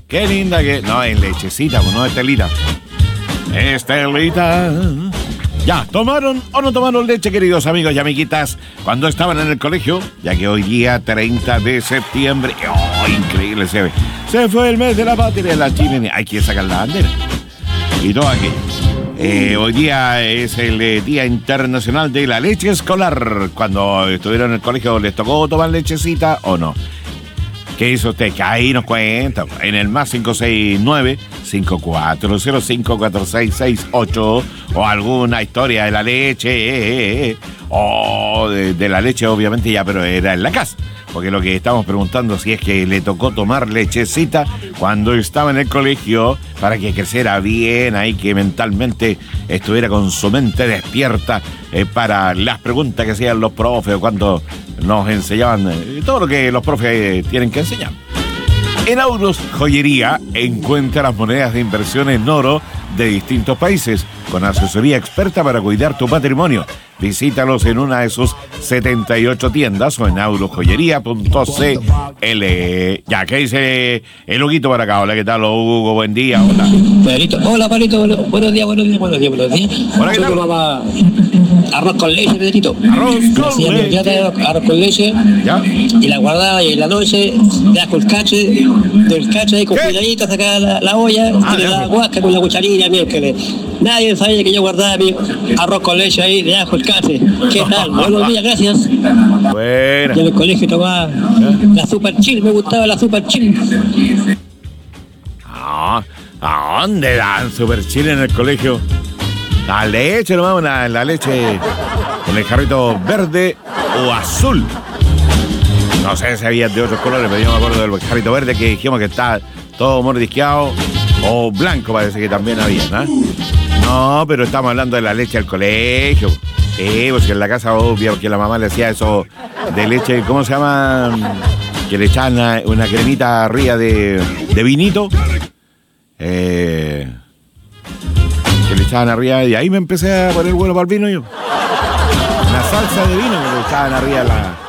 Qué linda que... No, en lechecita, pues no Estelita. Estelita. Ya, ¿tomaron o no tomaron leche, queridos amigos y amiguitas, cuando estaban en el colegio? Ya que hoy día, 30 de septiembre... ¡Oh, increíble se ve! Se fue el mes de la patria de la chimenea. Hay que sacar la bandera. Y todo aquello. Hoy día es el Día Internacional de la Leche Escolar. Cuando estuvieron en el colegio, ¿les tocó tomar lechecita o no? ¿Qué hizo usted? Que ahí nos cuenta. En el más 569-5405-4668 o alguna historia de la leche. O de la leche, obviamente, ya, pero era en la casa. Porque lo que estamos preguntando si es que le tocó tomar lechecita cuando estaba en el colegio para que creciera bien ahí, que mentalmente estuviera con su mente despierta para las preguntas que hacían los profes o cuando nos enseñaban todo lo que los profes tienen que enseñar. En Auros Joyería encuentra las monedas de inversión en oro de distintos países con asesoría experta para cuidar tu patrimonio. Visítalos en una de sus 78 tiendas o en aurosjoyería.cl. Ya, ¿qué dice el Huguito para acá? Hola, ¿qué tal, Hugo? Buen día, hola. Pedrito, hola, Pedrito, buenos días. Hola, ¿qué tal? Arroz con leche, Pedrito. Arroz con leche. Arroz con leche. ¿Ya? Y la guardaba y en la noche le das con el cache, del cache ahí con cuidadito, sacaba la olla, y le daba guasca con la cucharilla, miércoles. Nadie sabía que yo guardaba mi arroz con leche ahí, le das con el cache. ¿Qué tal? Buenos días, gracias. Buena. Yo en el colegio tomaba la Super Chill, me gustaba la Super Chill. ¿A dónde dan Super Chill en el colegio? La leche, nomás, la leche con el jarrito verde o azul. No sé si había de otros colores, pero yo me acuerdo del jarrito verde que dijimos que está todo mordisqueado, o blanco parece que también había, ¿no? No, pero estamos hablando de la leche al colegio. Sí, pues en la casa obvia, porque la mamá le hacía eso de leche, ¿cómo se llama? Que le echaban una cremita arriba de vinito. Que le echaban arriba, y ahí me empecé a poner bueno para el vino yo. Una salsa de vino que le echaban arriba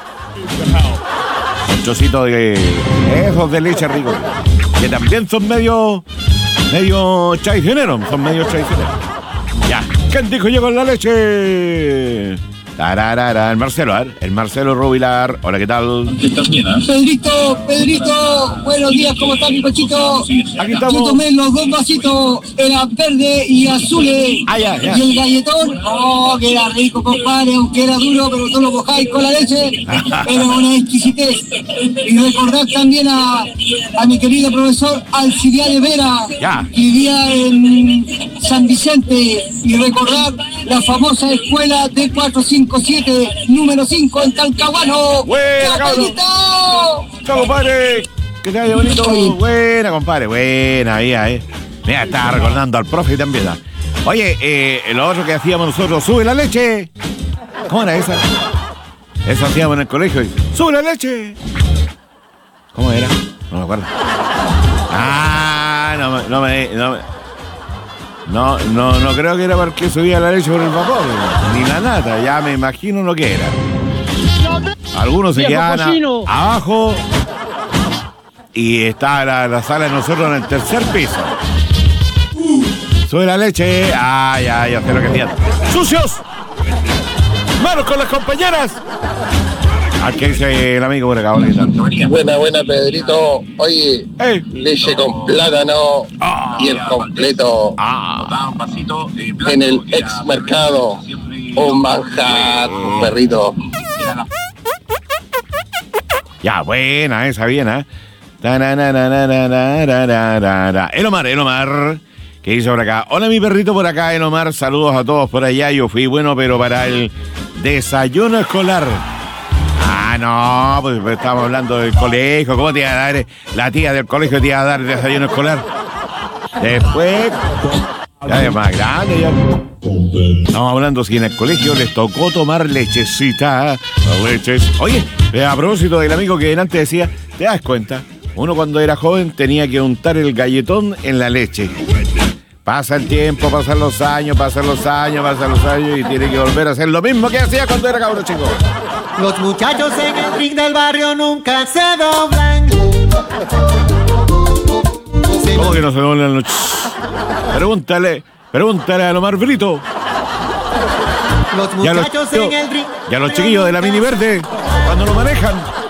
un trocito de esos de leche rico, que también son medio traicioneros, Ya, ¿quién dijo yo con la leche? Tararara, el Marcelo Rubilar. Hola, ¿qué tal? Pedrito, buenos días, ¿cómo estás, mi cochito? Aquí estamos. Yo tomé los dos vasitos, era verde y azules. Ya. Y el galletón, que era rico, compadre, aunque era duro, pero tú lo mojáis con la leche, era una exquisitez. Y recordar también a mi querido profesor Alcibiades Vera, que vivía en San Vicente, y recordar la famosa escuela de 457, número 5 en Talcahuano. ¡Buena, cabrón! ¡Chao, compadre! Que te vaya bonito. Buena, compadre, buena, ahí. Mira, estaba recordando al profe también. Oye, lo otro que hacíamos nosotros, ¡sube la leche! ¿Cómo era esa? Eso hacíamos en el colegio. ¡Sube la leche! ¿Cómo era? No me acuerdo. No creo que era porque subía la leche por el vapor, ni la nata, ya me imagino lo que era. Algunos se quedaban abajo y está la sala de nosotros en el tercer piso. Sube la leche, ya sé lo que hacían. ¡Sucios! ¡Manos con las compañeras! ¿Qué dice el amigo por acá? Buena, Pedrito. Oye, leche con plátano y el completo en el ex mercado. Un manjar, un perrito. Ya, buena esa, bien, ¿eh? El Omar. ¿Qué dice por acá? Hola, mi perrito por acá, el Omar. Saludos a todos por allá. Yo fui bueno, pero para el desayuno escolar. No, pues estamos hablando del colegio. ¿Cómo te iba a dar? La tía del colegio te iba a dar desayuno escolar. Después, ya es más grande. Ya. Estamos hablando si en el colegio les tocó tomar lechecita. Leches. Oye, a propósito del amigo que antes decía, ¿te das cuenta? Uno cuando era joven tenía que untar el galletón en la leche. Pasa el tiempo, pasan los años y tiene que volver a hacer lo mismo que hacía cuando era cabro chico. Los muchachos en el ring del barrio nunca se doblan. Bueno, pregúntale a los Marvelito. Los muchachos en el ring. Y a los chiquillos de la Mini Verde, cuando lo manejan.